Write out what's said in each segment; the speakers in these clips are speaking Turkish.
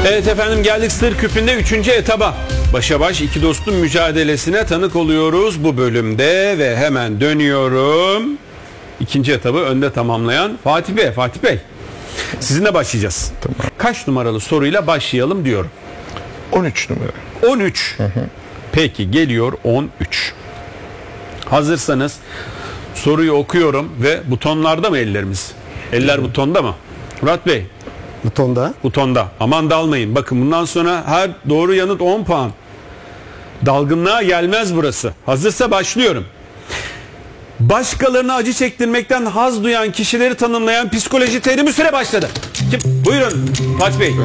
Evet efendim, geldik Sır Küpü'nde 3. etaba. Başa baş iki dostun mücadelesine tanık oluyoruz bu bölümde ve hemen dönüyorum. 2. etabı önde tamamlayan Fatih Bey. Fatih Bey, sizinle başlayacağız. Tamam. Kaç numaralı soruyla başlayalım diyorum. 13 numara. 13. Peki, geliyor 13. Hazırsanız soruyu okuyorum ve butonlarda mı ellerimiz? Eller butonda mı? Murat Bey. Butonda. Butonda. Aman dalmayın. Bakın, bundan sonra her doğru yanıt 10 puan. Dalgınlığa gelmez burası. Hazırsa başlıyorum. Başkalarına acı çektirmekten haz duyan kişileri tanımlayan psikoloji terimi süre başladı. Buyurun Fatih Bey.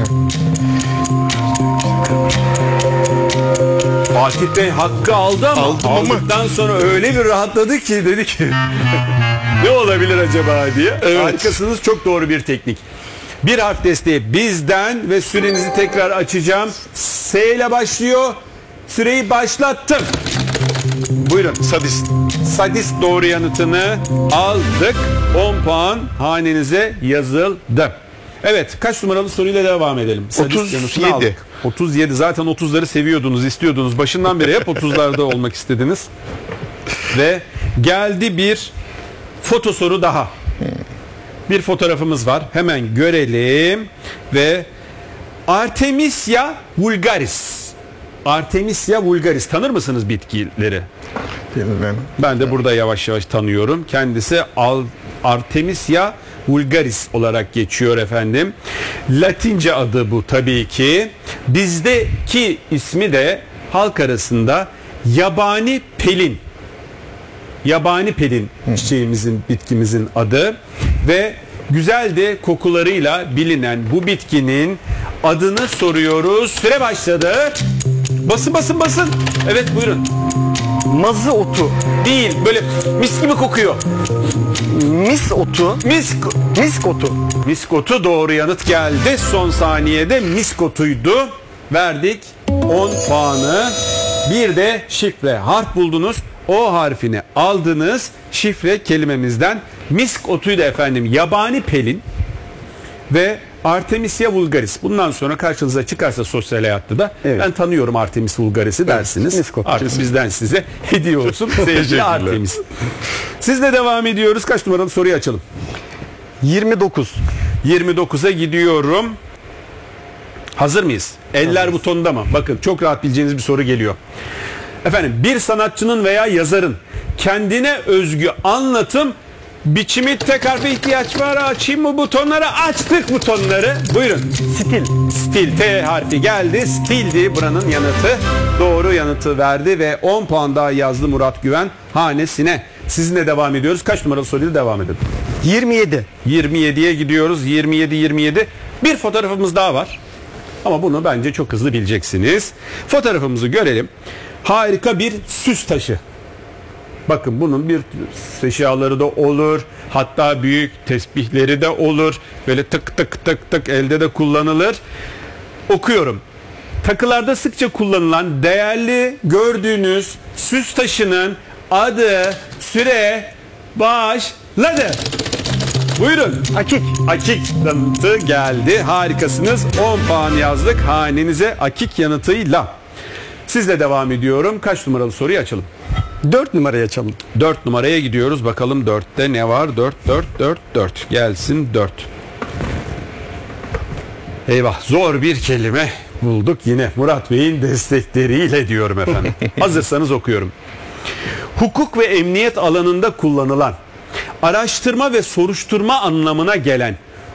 Fatih Bey hakkı aldı ama aldıktan sonra öyle bir rahatladı ki dedi ki ne olabilir acaba diye. Evet. Harikasınız, çok doğru bir teknik. Bir harf desteği bizden ve sürenizi tekrar açacağım. S ile başlıyor. Süreyi başlattım. Buyurun. Sadist. Sadist doğru yanıtını aldık. 10 puan hanenize yazıldı. Evet, kaç numaralı soruyla devam edelim? Sadist 37. 37. Zaten 30'ları seviyordunuz, istiyordunuz. Başından beri hep 30'larda olmak istediniz. Ve geldi bir foto soru daha. Bir fotoğrafımız var. Hemen görelim. Ve Artemisia vulgaris. Artemisia vulgaris. Tanır mısınız bitkileri? Bilmem. Ben de burada yavaş yavaş tanıyorum. Kendisi Artemisia vulgaris olarak geçiyor efendim. Latince adı bu tabii ki. Bizdeki ismi de halk arasında yabani pelin. Yabani pelin çiçeğimizin, bitkimizin adı ve güzel de kokularıyla bilinen bu bitkinin adını soruyoruz. Süre başladı. Basın basın basın. Evet, buyurun. Mazı otu. Değil, böyle mis gibi kokuyor. Mis otu. Misk otu. Misk otu doğru yanıt geldi. Son saniyede misk otuydu. Verdik 10 puanı. Bir de şifre harf buldunuz. O harfini aldınız. Şifre kelimemizden misk otuydu efendim. Yabani pelin ve Artemisia vulgaris. Bundan sonra karşınıza çıkarsa sosyal hayatta da ben tanıyorum Artemis vulgaris'i dersiniz. Misk otu. Artık bizden size hediye olsun. Sevgili Artemis. Sizle devam ediyoruz. Kaç numaralı soruyu açalım? 29. 29'a gidiyorum. Hazır mıyız? Eller butonunda mı? Bakın, çok rahat bileceğiniz bir soru geliyor. Efendim, bir sanatçının veya yazarın kendine özgü anlatım biçimi tek harfe ihtiyaç var. Açayım mı butonları? Açtık butonları. Buyurun. Stil. Stil. T harfi geldi. Stildi buranın yanıtı. Doğru yanıtı verdi ve 10 puan daha yazdı Murat Güven hanesine. Sizinle devam ediyoruz. Kaç numaralı soruyla devam edelim? 27. 27'ye gidiyoruz. 27. Bir fotoğrafımız daha var. Ama bunu bence çok hızlı bileceksiniz. Fotoğrafımızı görelim. Harika bir süs taşı. Bakın, bunun bir eşyaları da olur. Hatta büyük tesbihleri de olur. Böyle tık tık tık tık elde de kullanılır. Okuyorum. Takılarda sıkça kullanılan değerli gördüğünüz süs taşının adı süre başladı. Buyurun. Akik. Akik yanıtı geldi. Harikasınız. 10 puan yazdık hanenize akik yanıtıyla. Sizle devam ediyorum. Kaç numaralı soruyu açalım? 4 numarayı açalım. 4 numaraya gidiyoruz. Bakalım 4'te ne var? 4. Gelsin 4. Eyvah, zor bir kelime bulduk yine. Murat Bey'in destekleriyle diyorum efendim. Hazırsanız okuyorum. Hukuk ve emniyet alanında kullanılan, araştırma ve soruşturma anlamına gelen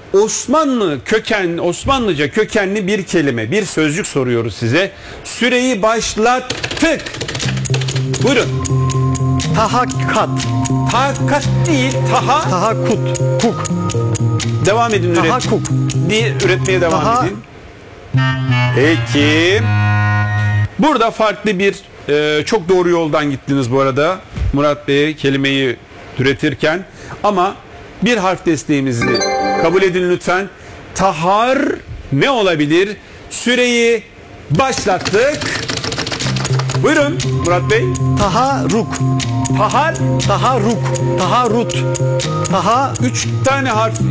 Osmanlıca kökenli bir kelime, bir sözcük soruyoruz size. Süreyi başlattık. Buyurun. Tahakkat. Tahakkuk değil, Tahakkut. Kuk. Devam edin Tahakkuk. üretmeye devam edin. Peki. Burada farklı bir çok doğru yoldan gittiniz bu arada Murat Bey kelimeyi türetirken, ama bir harf desteğimizi kabul edin lütfen. Tahar ne olabilir? Süreyi başlattık. Buyurun Murat Bey. Taharruk. Tahar. Taharruk. Taharrut. 3 tane harf